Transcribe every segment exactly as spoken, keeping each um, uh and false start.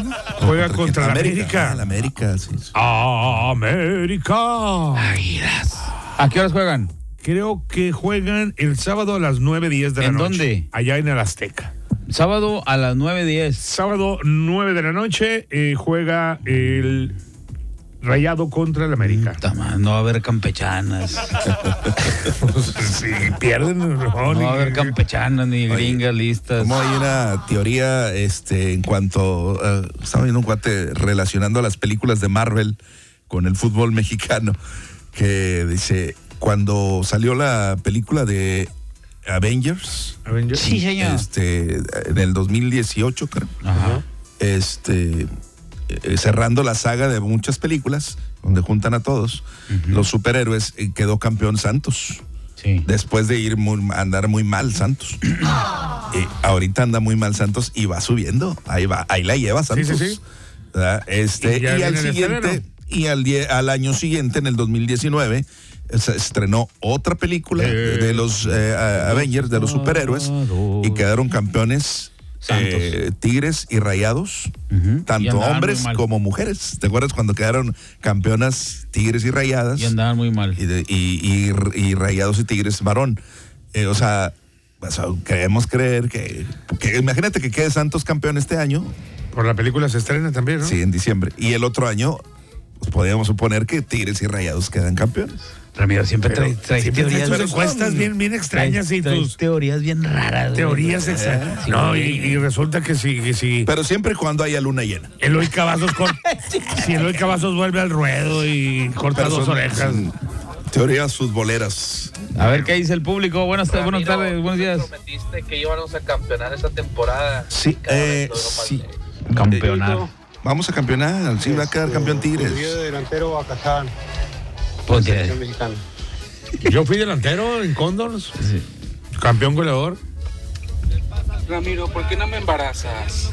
Juega contra la América. Ah, la América, sí. sí. América. Águilas. ¿A qué horas juegan? Creo que juegan el sábado a las nueve diez de la ¿En noche. dónde? Allá en el Azteca. Sábado a las nueve diez. Sábado nueve de la noche eh, juega el Rayado contra el América. Tama, no va a haber campechanas. Si pierden, no, No va a haber ni- campechanas ni gringas listas. Como hay una teoría este, en cuanto, uh, estaba viendo un cuate relacionando a las películas de Marvel con el fútbol mexicano, que dice, cuando salió la película de Avengers, Avengers. Sí, señor. este, en el dos mil dieciocho, creo, Ajá. este, eh, cerrando la saga de muchas películas, donde juntan a todos, Ujú. los superhéroes, eh, quedó campeón Santos. Sí. Después de ir muy, andar muy mal Santos. Eh, ahorita anda muy mal Santos y va subiendo. Ahí va, ahí la lleva Santos. Sí, sí, sí. ¿Verdad? Este, Y y, ya al viene el siguiente, estreno. y al, die- al año siguiente, en el dos mil diecinueve, se estrenó otra película Eh. de los eh, a- Avengers, de los superhéroes, y quedaron campeones Santos. eh, Tigres y Rayados, Ujú. Y tanto andaban hombres muy mal. como mujeres. ¿Te acuerdas cuando quedaron campeonas Tigres y Rayadas? Y andaban muy mal. y, de- y, y- y Rayados y Tigres varón. Eh, o sea, o sea, queremos creer que, que imagínate que quede Santos campeón este año, Por la película se estrena también, ¿no? sí, en diciembre, y el otro año pues, podríamos suponer que Tigres y Rayados quedan campeones. Ramiro siempre Pero trae, trae siempre traes teorías. tus encuestas bien, bien extrañas y trae tus teorías bien raras. güey. teorías extrañas. Sí, No, y, güey. y resulta que si, que si Pero siempre y cuando haya luna llena. Eloy Cavazos cor- si Eloy Cavazos vuelve al ruedo y corta Pero dos son- orejas. son teorías futboleras. A ver qué dice el público. Buenas, ta- buenas Ramiro, tardes, buenos días. Prometiste que íbamos a campeonar esta temporada. Sí, Cada vez eh, lo veo más sí. lejos. Campeonar. Vamos a campeonar, sí va a quedar campeón Tigres. Este, de delantero a Cazán, Pues, selección eh, mexicana. Yo fui delantero en Condors, sí. campeón goleador. Ramiro, ¿por qué no me embarazas?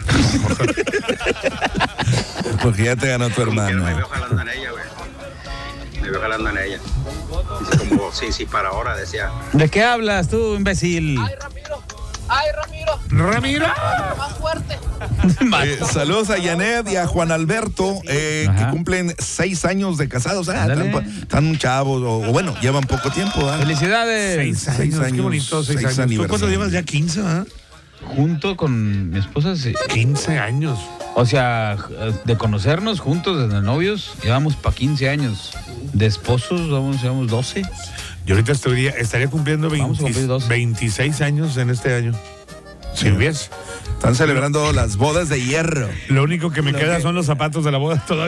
Porque ya te ganó tu hermano. Me veo jalando en ella, güey. Me veo jalando en ella. Dice como, sí, sí, para ahora, decía. ¿De qué hablas tú, imbécil? Ay, Ramiro. Ay, Ramiro. Ramiro. Más fuerte. Eh, saludos a Janet y a Juan Alberto, eh, Ajá. que cumplen seis años de casados. Ah, Ándale. están, están chavos, o, o bueno, llevan poco tiempo. ¿ah? Felicidades. Seis años, Seis qué años, bonito, seis, seis años. ¿Tú cuánto aniversarios. llevas ya? quince, ¿ah? Junto con mi esposa, sí. quince años. O sea, de conocernos juntos desde novios, llevamos para quince años. De esposos, vamos, llevamos doce. Yo ahorita estaría, estaría cumpliendo Vamos a veinte cumplir dos. veintiséis años en este año. Si hubiese. Están celebrando las bodas de hierro. Lo único que me Lo queda que- son los zapatos de la boda todavía.